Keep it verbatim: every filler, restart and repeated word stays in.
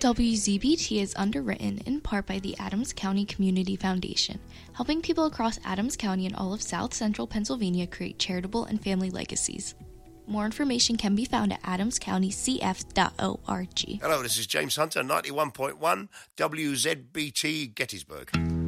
W Z B T is underwritten in part by the Adams County Community Foundation, helping people across Adams County and all of South Central Pennsylvania create charitable and family legacies. More information can be found at adams county c f dot org. Hello, this is James Hunter, ninety-one point one W Z B T Gettysburg.